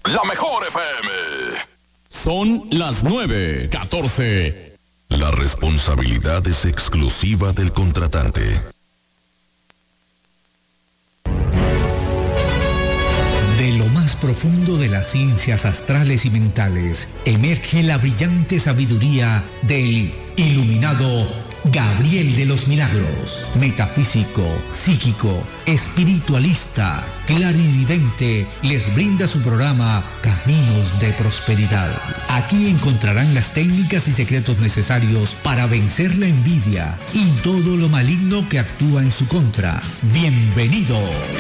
La Mejor FM. Son las 9:14. La responsabilidad es exclusiva del contratante. De lo más profundo de las ciencias astrales y mentales, emerge la brillante sabiduría del iluminado Gabriel de los Milagros, metafísico, psíquico, espiritualista, clarividente, les brinda su programa Caminos de Prosperidad. Aquí encontrarán las técnicas y secretos necesarios para vencer la envidia y todo lo maligno que actúa en su contra. Bienvenidos.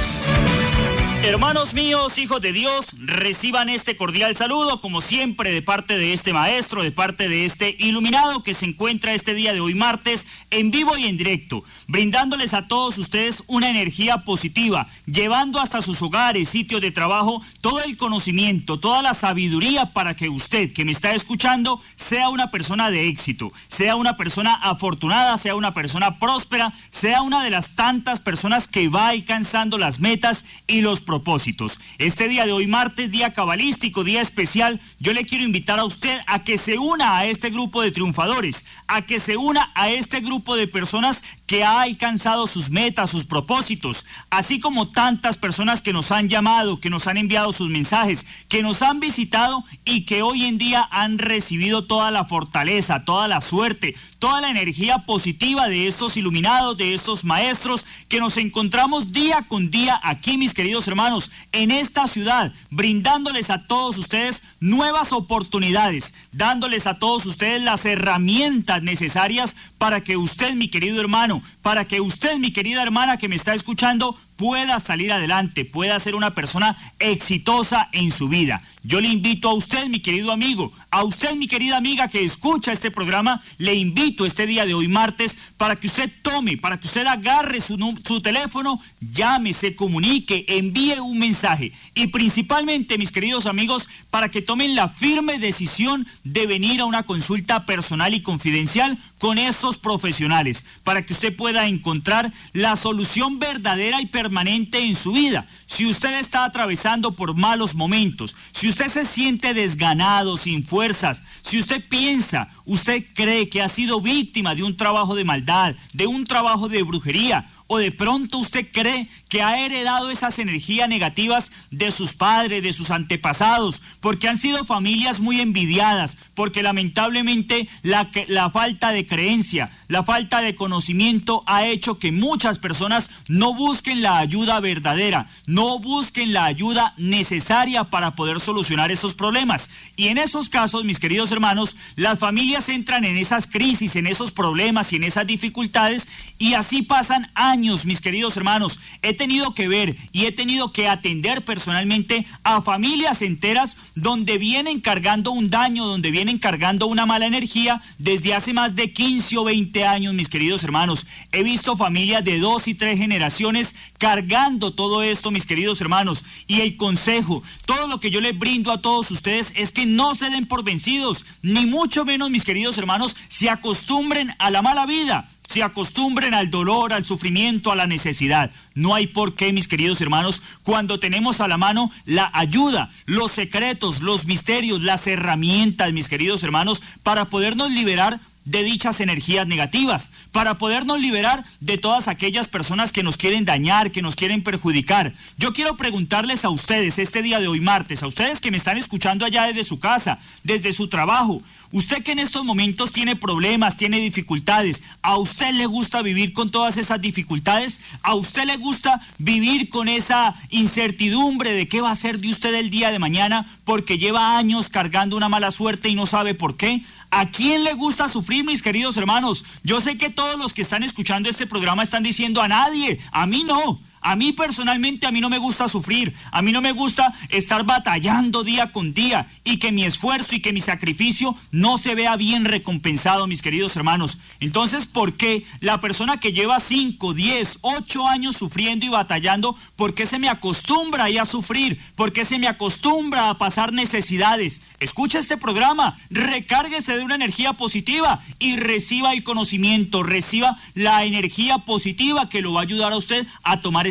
Hermanos míos, hijos de Dios, reciban este cordial saludo, como siempre, de parte de este maestro, de parte de este iluminado que se encuentra este día de hoy martes en vivo y en directo, brindándoles a todos ustedes una energía positiva, llevando hasta sus hogares, sitios de trabajo, todo el conocimiento, toda la sabiduría para que usted, que me está escuchando, sea una persona de éxito, sea una persona afortunada, sea una persona próspera, sea una de las tantas personas que va alcanzando las metas y los propósitos. Este día de hoy martes, día cabalístico, día especial, yo le quiero invitar a usted a que se una a este grupo de triunfadores, a que se una a este grupo de personas que ha alcanzado sus metas, sus propósitos, así como tantas personas que nos han llamado, que nos han enviado sus mensajes, que nos han visitado y que hoy en día han recibido toda la fortaleza, toda la suerte, toda la energía positiva de estos iluminados, de estos maestros, que nos encontramos día con día aquí, mis queridos hermanos, en esta ciudad, brindándoles a todos ustedes nuevas oportunidades, dándoles a todos ustedes las herramientas necesarias para que usted, mi querido hermano, para que usted, mi querida hermana que me está escuchando, pueda salir adelante, pueda ser una persona exitosa en su vida. Yo le invito a usted, mi querido amigo, a usted, mi querida amiga que escucha este programa, le invito este día de hoy martes para que usted tome, para que usted agarre su teléfono, llame, se comunique, envíe un mensaje y principalmente, mis queridos amigos, para que tomen la firme decisión de venir a una consulta personal y confidencial con estos profesionales, para que usted pueda encontrar la solución verdadera y permanente en su vida. Si usted está atravesando por malos momentos, si usted se siente desganado, sin fuerzas, si usted piensa, usted cree que ha sido víctima de un trabajo de maldad, de un trabajo de brujería, o de pronto usted cree que ha heredado esas energías negativas de sus padres, de sus antepasados, porque han sido familias muy envidiadas, porque lamentablemente la falta de creencia, la falta de conocimiento ha hecho que muchas personas no busquen la ayuda verdadera, no busquen la ayuda necesaria para poder solucionar esos problemas. Y en esos casos, mis queridos hermanos, las familias entran en esas crisis, en esos problemas y en esas dificultades, y así pasan años, mis queridos hermanos. He tenido que ver y he tenido que atender personalmente a familias enteras donde vienen cargando un daño, donde vienen cargando una mala energía desde hace más de 15 o 20 años, mis queridos hermanos. He visto familias de 2 y 3 generaciones cargando todo esto, mis queridos hermanos. Y el consejo, todo lo que yo les brindo a todos ustedes es que no se den por vencidos, ni mucho menos, mis queridos hermanos, se acostumbren a la mala vida, se acostumbren al dolor, al sufrimiento, a la necesidad. No hay por qué, mis queridos hermanos, cuando tenemos a la mano la ayuda, los secretos, los misterios, las herramientas, mis queridos hermanos, para podernos liberar de dichas energías negativas, para podernos liberar de todas aquellas personas que nos quieren dañar, que nos quieren perjudicar. Yo quiero preguntarles a ustedes este día de hoy martes, a ustedes que me están escuchando allá desde su casa, desde su trabajo, usted que en estos momentos tiene problemas, tiene dificultades, ¿a usted le gusta vivir con todas esas dificultades? ¿A usted le gusta vivir con esa incertidumbre de qué va a ser de usted el día de mañana porque lleva años cargando una mala suerte y no sabe por qué? ¿A quién le gusta sufrir, mis queridos hermanos? Yo sé que todos los que están escuchando este programa están diciendo a nadie, a mí no. A mí personalmente, a mí no me gusta sufrir, a mí no me gusta estar batallando día con día y que mi esfuerzo y que mi sacrificio no se vea bien recompensado, mis queridos hermanos. Entonces, ¿por qué la persona que lleva 5, 10, 8 años sufriendo y batallando, por qué se me acostumbra a sufrir? ¿Por qué se me acostumbra a pasar necesidades? Escucha este programa, recárguese de una energía positiva y reciba el conocimiento, reciba la energía positiva que lo va a ayudar a usted a tomar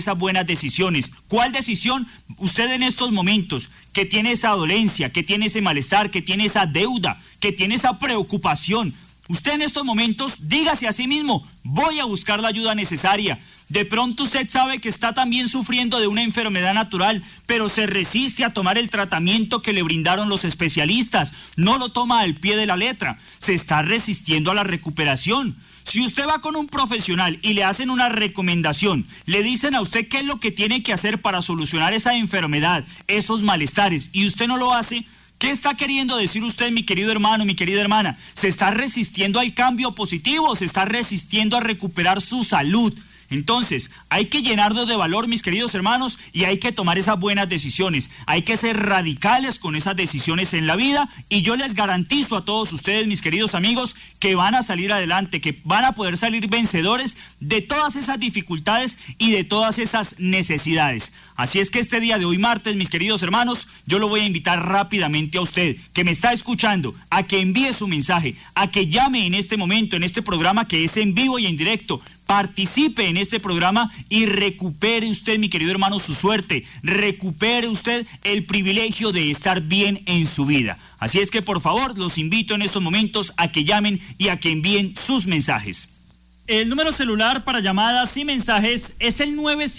esas buenas decisiones. ¿Cuál decisión? Usted en estos momentos que tiene esa dolencia, que tiene ese malestar, que tiene esa deuda, que tiene esa preocupación, usted en estos momentos dígase a sí mismo, voy a buscar la ayuda necesaria. De pronto usted sabe que está también sufriendo de una enfermedad natural, pero se resiste a tomar el tratamiento que le brindaron los especialistas. No lo toma al pie de la letra. Se está resistiendo a la recuperación. Si usted va con un profesional y le hacen una recomendación, le dicen a usted qué es lo que tiene que hacer para solucionar esa enfermedad, esos malestares, y usted no lo hace, ¿qué está queriendo decir usted, mi querido hermano, mi querida hermana? ¿Se está resistiendo al cambio positivo? ¿Se está resistiendo a recuperar su salud? Entonces, hay que llenarnos de valor, mis queridos hermanos, y hay que tomar esas buenas decisiones. Hay que ser radicales con esas decisiones en la vida, y yo les garantizo a todos ustedes, mis queridos amigos, que van a salir adelante, que van a poder salir vencedores de todas esas dificultades y de todas esas necesidades. Así es que este día de hoy, martes, mis queridos hermanos, yo lo voy a invitar rápidamente a usted, que me está escuchando, a que envíe su mensaje, a que llame en este momento, en este programa que es en vivo y en directo. Participe en este programa y recupere usted, mi querido hermano, su suerte. Recupere usted el privilegio de estar bien en su vida. Así es que, por favor, los invito en estos momentos a que llamen y a que envíen sus mensajes. El número celular para llamadas y mensajes es el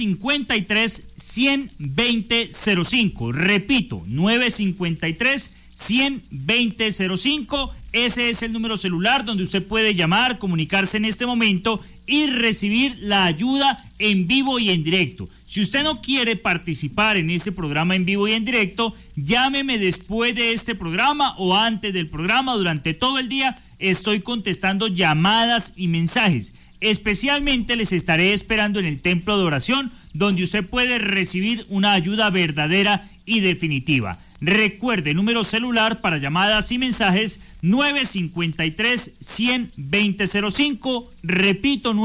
953-100-2005. Repito, 953-100-2005. Ese es el número celular donde usted puede llamar, comunicarse en este momento y recibir la ayuda en vivo y en directo. Si usted no quiere participar en este programa en vivo y en directo, llámeme después de este programa o antes del programa. Durante todo el día estoy contestando llamadas y mensajes. Especialmente les estaré esperando en el templo de oración, donde usted puede recibir una ayuda verdadera y definitiva. Recuerde, número celular para llamadas y mensajes 953-100-2005. Repito,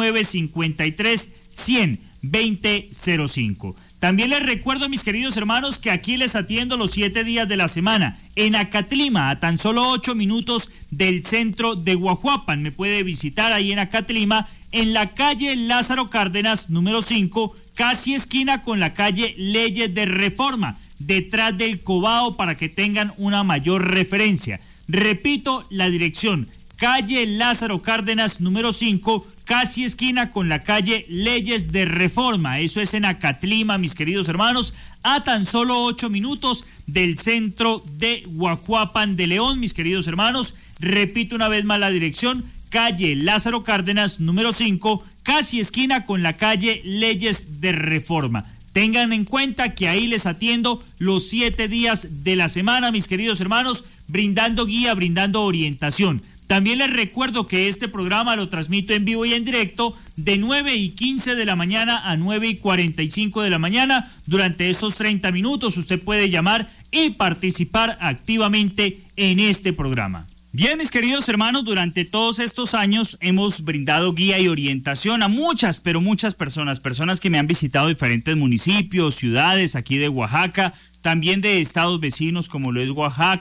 953-100-2005. También les recuerdo, mis queridos hermanos, que aquí les atiendo los 7 días de la semana en Acatlima, a tan solo 8 minutos del centro de Guajuapan. Me puede visitar ahí en Acatlima, en la calle Lázaro Cárdenas, número 5, casi esquina con la calle Leyes de Reforma, detrás del Cobao, para que tengan una mayor referencia. Repito la dirección, calle Lázaro Cárdenas, número 5, casi esquina con la calle Leyes de Reforma. Eso es en Acatlima, mis queridos hermanos, a tan solo 8 minutos del centro de Guajuapan de León, mis queridos hermanos. Repito una vez más la dirección, calle Lázaro Cárdenas, número 5, casi esquina con la calle Leyes de Reforma. Tengan en cuenta que ahí les atiendo los 7 días de la semana, mis queridos hermanos, brindando guía, brindando orientación. También les recuerdo que este programa lo transmito en vivo y en directo de 9:15 de la mañana a 9:45 de la mañana. Durante estos 30 minutos usted puede llamar y participar activamente en este programa. Bien, mis queridos hermanos, durante todos estos años hemos brindado guía y orientación a muchas, pero muchas personas que me han visitado diferentes municipios, ciudades aquí de Oaxaca, también de estados vecinos como lo es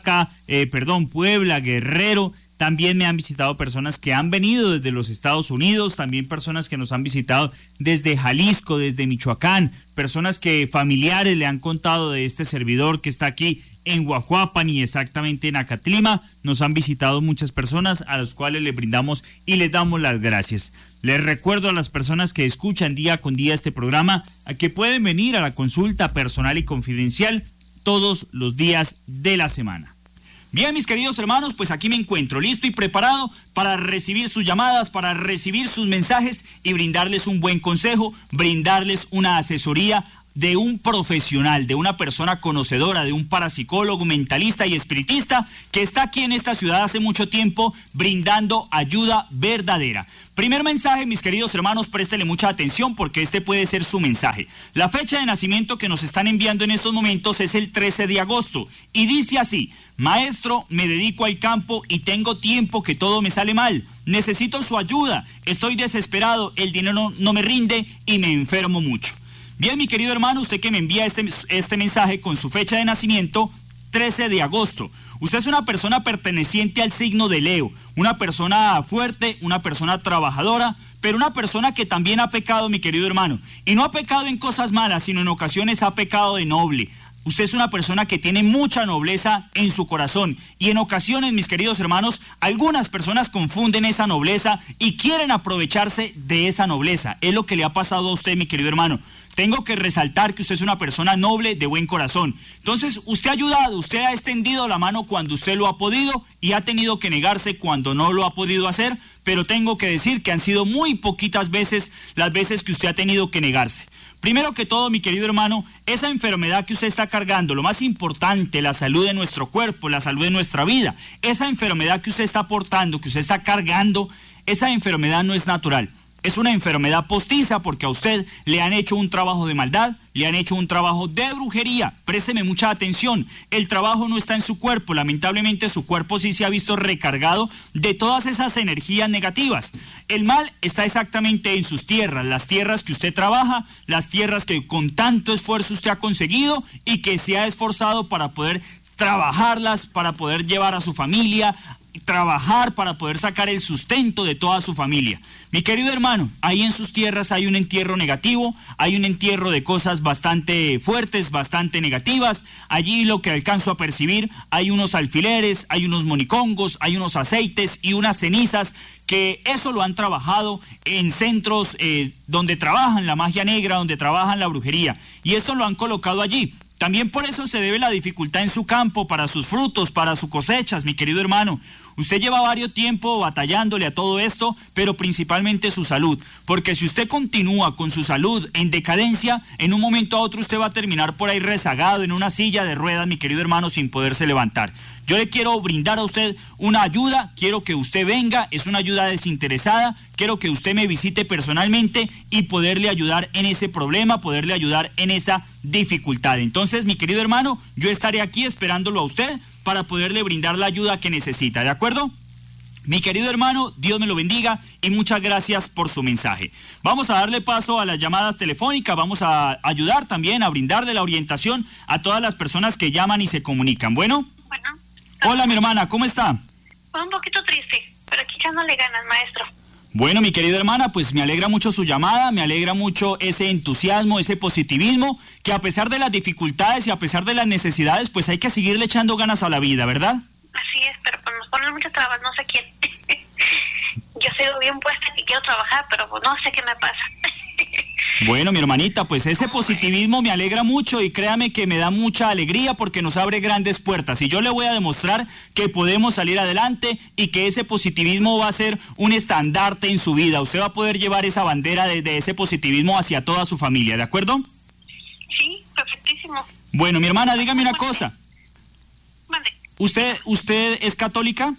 Puebla, Guerrero. También me han visitado personas que han venido desde los Estados Unidos, también personas que nos han visitado desde Jalisco, desde Michoacán, personas que familiares le han contado de este servidor que está aquí en Guajuapan y exactamente en Acatlima. Nos han visitado muchas personas a las cuales le brindamos y les damos las gracias. Les recuerdo a las personas que escuchan día con día este programa a que pueden venir a la consulta personal y confidencial todos los días de la semana. Bien, mis queridos hermanos, pues aquí me encuentro listo y preparado para recibir sus llamadas, para recibir sus mensajes y brindarles un buen consejo, brindarles una asesoría de un profesional, de una persona conocedora, de un parapsicólogo, mentalista y espiritista que está aquí en esta ciudad hace mucho tiempo brindando ayuda verdadera. Primer mensaje, mis queridos hermanos, préstele mucha atención porque este puede ser su mensaje. La fecha de nacimiento que nos están enviando en estos momentos es el 13 de agosto y dice así: maestro, me dedico al campo y tengo tiempo que todo me sale mal. Necesito su ayuda, estoy desesperado, el dinero no me rinde y me enfermo mucho. Bien, mi querido hermano, usted que me envía este mensaje con su fecha de nacimiento, 13 de agosto. Usted es una persona perteneciente al signo de Leo, una persona fuerte, una persona trabajadora, pero una persona que también ha pecado, mi querido hermano, y no ha pecado en cosas malas, sino en ocasiones ha pecado de noble. Usted es una persona que tiene mucha nobleza en su corazón y en ocasiones, mis queridos hermanos, algunas personas confunden esa nobleza y quieren aprovecharse de esa nobleza. Es lo que le ha pasado a usted, mi querido hermano. Tengo que resaltar que usted es una persona noble, de buen corazón. Entonces, usted ha ayudado, usted ha extendido la mano cuando usted lo ha podido y ha tenido que negarse cuando no lo ha podido hacer, pero tengo que decir que han sido muy poquitas veces las veces que usted ha tenido que negarse. Primero que todo, mi querido hermano, esa enfermedad que usted está cargando, lo más importante, la salud de nuestro cuerpo, la salud de nuestra vida, esa enfermedad que usted está portando, que usted está cargando, esa enfermedad no es natural. Es una enfermedad postiza porque a usted le han hecho un trabajo de maldad, le han hecho un trabajo de brujería. Présteme mucha atención, el trabajo no está en su cuerpo, lamentablemente su cuerpo sí se ha visto recargado de todas esas energías negativas. El mal está exactamente en sus tierras, las tierras que usted trabaja, las tierras que con tanto esfuerzo usted ha conseguido y que se ha esforzado para poder trabajarlas, para poder llevar a su familia, trabajar para poder sacar el sustento de toda su familia. Mi querido hermano, ahí en sus tierras hay un entierro negativo, hay un entierro de cosas bastante fuertes, bastante negativas. Allí lo que alcanzo a percibir, hay unos alfileres, hay unos monicongos, hay unos aceites y unas cenizas que eso lo han trabajado en centros donde trabajan la magia negra, donde trabajan la brujería, y esto lo han colocado allí. También por eso se debe la dificultad en su campo, para sus frutos, para sus cosechas, mi querido hermano. Usted lleva varios tiempo batallándole a todo esto, pero principalmente su salud. Porque si usted continúa con su salud en decadencia, en un momento a otro usted va a terminar por ahí rezagado en una silla de ruedas, mi querido hermano, sin poderse levantar. Yo le quiero brindar a usted una ayuda, quiero que usted venga, es una ayuda desinteresada, quiero que usted me visite personalmente y poderle ayudar en ese problema, poderle ayudar en esa dificultad. Entonces, mi querido hermano, yo estaré aquí esperándolo a usted para poderle brindar la ayuda que necesita, ¿de acuerdo? Mi querido hermano, Dios me lo bendiga y muchas gracias por su mensaje. Vamos a darle paso a las llamadas telefónicas, vamos a ayudar también a brindarle la orientación a todas las personas que llaman y se comunican. Bueno. Hola, mi hermana, ¿cómo está? Un poquito triste, pero aquí echándole ganas, maestro. Bueno, mi querida hermana, pues me alegra mucho su llamada, me alegra mucho ese entusiasmo, ese positivismo, que a pesar de las dificultades y a pesar de las necesidades, pues hay que seguirle echando ganas a la vida, ¿verdad? Así es, pero pues nos ponen muchas trabas, no sé quién. Yo sigo bien puesta que quiero trabajar, pero pues no sé qué me pasa. Bueno, mi hermanita, pues ese positivismo me alegra mucho y créame que me da mucha alegría porque nos abre grandes puertas y yo le voy a demostrar que podemos salir adelante y que ese positivismo va a ser un estandarte en su vida. Usted va a poder llevar esa bandera de ese positivismo hacia toda su familia, ¿de acuerdo? Sí, perfectísimo. Bueno, mi hermana, dígame una cosa. Mande. ¿Usted es católica?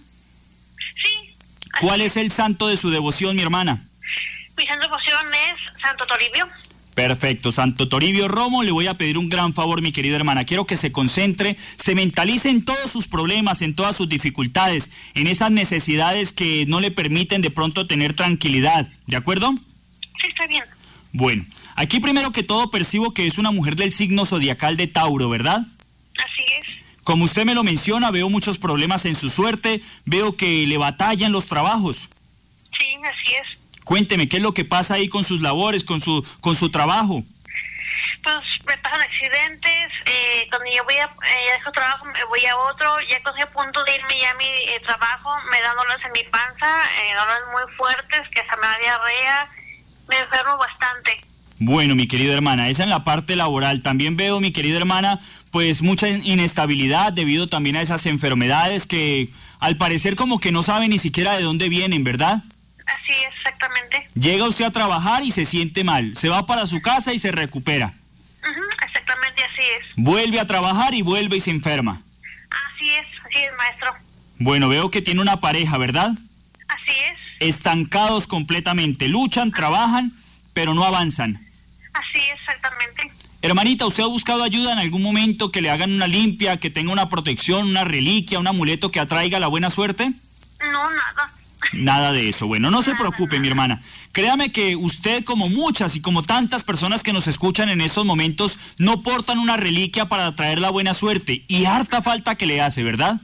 Sí. ¿Cuál es el santo de su devoción, mi hermana? Mi santo devoción es Santo Toribio. Perfecto, Santo Toribio Romo, le voy a pedir un gran favor, mi querida hermana. Quiero que se concentre, se mentalice en todos sus problemas, en todas sus dificultades, en esas necesidades que no le permiten de pronto tener tranquilidad, ¿de acuerdo? Sí, está bien. Bueno, aquí primero que todo percibo que es una mujer del signo zodiacal de Tauro, ¿verdad? Así es. Como usted me lo menciona, veo muchos problemas en su suerte, veo que le batallan los trabajos. Sí, así es. Cuénteme, ¿qué es lo que pasa ahí con sus labores, con su trabajo? Pues me pasan accidentes, cuando yo voy a dejo trabajo, me voy a otro, ya estoy a punto de irme ya a mi trabajo, me dan dolores en mi panza, dolores muy fuertes, que hasta me da diarrea, me enfermo bastante. Bueno, mi querida hermana, esa en la parte laboral. También veo, mi querida hermana, pues mucha inestabilidad debido también a esas enfermedades que al parecer como que no sabe ni siquiera de dónde vienen, ¿verdad? Así es, exactamente. Llega usted a trabajar y se siente mal, se va para su casa y se recupera. Exactamente, así es. Vuelve a trabajar y vuelve y se enferma. Así es, maestro. Bueno, veo que tiene una pareja, ¿verdad? Así es. Estancados completamente, luchan, trabajan, pero no avanzan. Así es, exactamente. Hermanita, ¿usted ha buscado ayuda en algún momento, que le hagan una limpia, que tenga una protección, una reliquia, un amuleto que atraiga la buena suerte? No, nada. Nada de eso. Bueno, no se preocupe, mi hermana. Créame que usted, como muchas y como tantas personas que nos escuchan en estos momentos, no portan una reliquia para traer la buena suerte. Y harta falta que le hace, ¿verdad?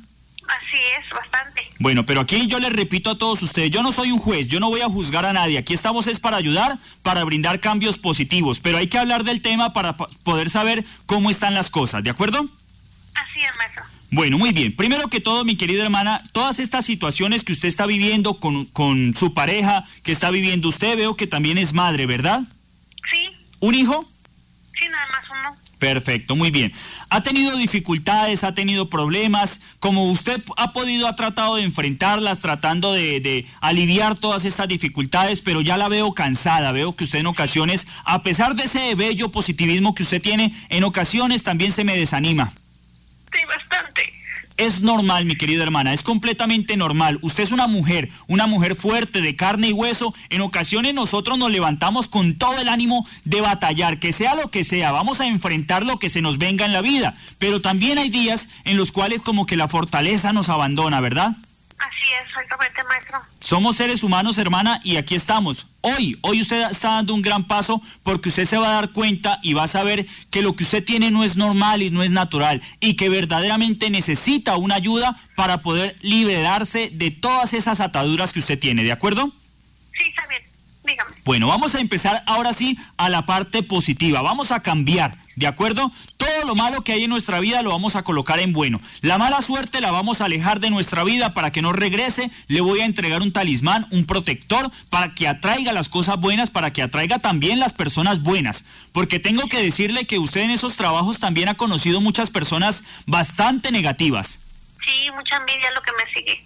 Así es, bastante. Bueno, pero aquí yo les repito a todos ustedes, yo no soy un juez, yo no voy a juzgar a nadie, aquí estamos es para ayudar, para brindar cambios positivos, pero hay que hablar del tema para poder saber cómo están las cosas, ¿de acuerdo? Así es, maestro. Bueno, muy bien. Primero que todo, mi querida hermana, todas estas situaciones que usted está viviendo con su pareja, que está viviendo usted, veo que también es madre, ¿verdad? Sí. ¿Un hijo? Sí, nada más uno. Perfecto, muy bien. ¿Ha tenido dificultades, ha tenido problemas? Como usted ha tratado de enfrentarlas, tratando de aliviar todas estas dificultades, pero ya la veo cansada, veo que usted en ocasiones, a pesar de ese bello positivismo que usted tiene, en ocasiones también se me desanima. Sí, bastante. Es normal, mi querida hermana, es completamente normal. Usted es una mujer fuerte, de carne y hueso. En ocasiones nosotros nos levantamos con todo el ánimo de batallar, que sea lo que sea, vamos a enfrentar lo que se nos venga en la vida. Pero también hay días en los cuales como que la fortaleza nos abandona, ¿verdad? Así es, exactamente, maestro. Somos seres humanos, hermana, y aquí estamos. Hoy usted está dando un gran paso porque usted se va a dar cuenta y va a saber que lo que usted tiene no es normal y no es natural y que verdaderamente necesita una ayuda para poder liberarse de todas esas ataduras que usted tiene, ¿de acuerdo? Sí, está bien. Dígame. Bueno, vamos a empezar ahora sí a la parte positiva. Vamos a cambiar, ¿de acuerdo? Todo lo malo que hay en nuestra vida lo vamos a colocar en bueno. La mala suerte la vamos a alejar de nuestra vida para que no regrese. Le voy a entregar un talismán, un protector, para que atraiga las cosas buenas, para que atraiga también las personas buenas. Porque tengo que decirle que usted en esos trabajos también ha conocido muchas personas bastante negativas. Sí, mucha envidia es lo que me sigue.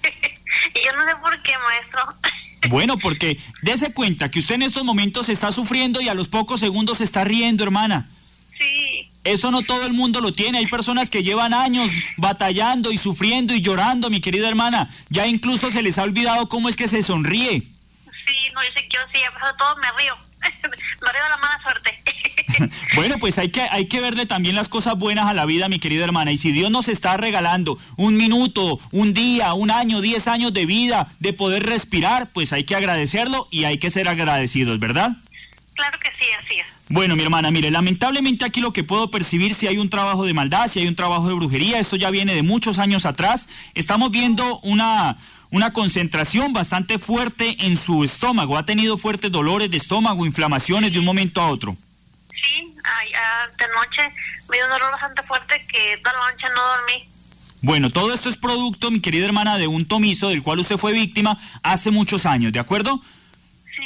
Y yo no sé por qué, maestro. Bueno, porque dése cuenta que usted en estos momentos está sufriendo y a los pocos segundos se está riendo, hermana. Sí. Eso no todo el mundo lo tiene. Hay personas que llevan años batallando y sufriendo y llorando, mi querida hermana. Ya incluso se les ha olvidado cómo es que se sonríe. Sí, no, yo sé que yo sí, a pesar de todo me río. Me río de la mala suerte. Bueno, pues hay que verle también las cosas buenas a la vida, mi querida hermana. Y si Dios nos está regalando un minuto, un día, un año, 10 años de vida, de poder respirar, pues hay que agradecerlo y hay que ser agradecidos, ¿verdad? Claro que sí, así es. Bueno, mi hermana, mire, lamentablemente aquí lo que puedo percibir, si hay un trabajo de maldad, si hay un trabajo de brujería, esto ya viene de muchos años atrás. Estamos viendo una concentración bastante fuerte en su estómago. Ha tenido fuertes dolores de estómago, inflamaciones de un momento a otro. Sí, de noche me dio un dolor bastante fuerte que toda la noche no dormí. Bueno, todo esto es producto, mi querida hermana, de un tomizo del cual usted fue víctima hace muchos años, ¿de acuerdo? Sí.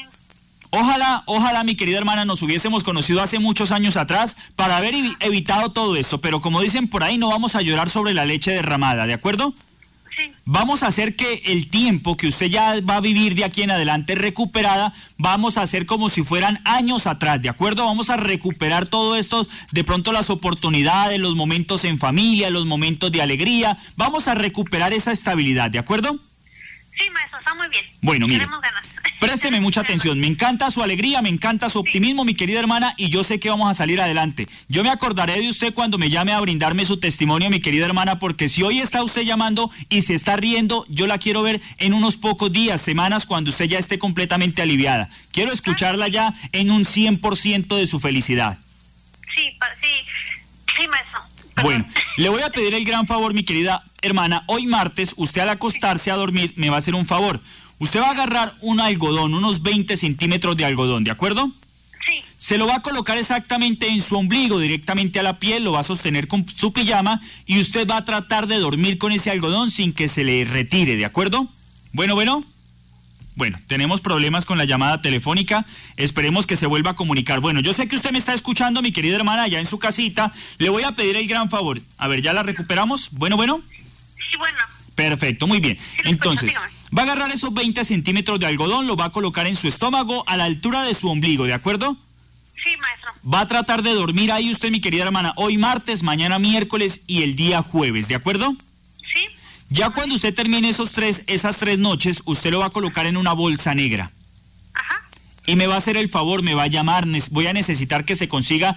Ojalá, mi querida hermana, nos hubiésemos conocido hace muchos años atrás para haber evitado todo esto, pero como dicen por ahí, no vamos a llorar sobre la leche derramada, ¿de acuerdo? Sí. Vamos a hacer que el tiempo que usted ya va a vivir de aquí en adelante recuperada, vamos a hacer como si fueran años atrás, ¿de acuerdo? Vamos a recuperar todo esto, de pronto las oportunidades, los momentos en familia, los momentos de alegría, vamos a recuperar esa estabilidad, ¿de acuerdo? Sí, maestro, está muy bien. Bueno, mire, tenemos ganas. présteme mucha atención, me encanta su alegría, me encanta su optimismo, mi querida hermana, y yo sé que vamos a salir adelante. Yo me acordaré de usted cuando me llame a brindarme su testimonio, mi querida hermana, porque si hoy está usted llamando y se está riendo, yo la quiero ver en unos pocos días, semanas, cuando usted ya esté completamente aliviada. Quiero escucharla ya en un 100% de su felicidad. Sí, maestro. Bueno, le voy a pedir el gran favor, mi querida hermana. Hoy martes, usted al acostarse a dormir me va a hacer un favor. Usted va a agarrar un algodón, unos 20 centímetros de algodón, ¿de acuerdo? Sí. Se lo va a colocar exactamente en su ombligo, directamente a la piel, lo va a sostener con su pijama y usted va a tratar de dormir con ese algodón sin que se le retire, ¿de acuerdo? Bueno, tenemos problemas con la llamada telefónica, esperemos que se vuelva a comunicar. Bueno, yo sé que usted me está escuchando, mi querida hermana, allá en su casita, le voy a pedir el gran favor. A ver, ¿ya la recuperamos? Bueno. Sí, bueno. Perfecto, muy bien. Entonces, va a agarrar esos 20 centímetros de algodón, lo va a colocar en su estómago a la altura de su ombligo, ¿de acuerdo? Sí, maestro. Va a tratar de dormir ahí usted, mi querida hermana, hoy martes, mañana miércoles y el día jueves, ¿de acuerdo? Sí. Ya cuando usted termine esas 3 noches, usted lo va a colocar en una bolsa negra. Ajá. Y me va a hacer el favor, me va a llamar, voy a necesitar que se consiga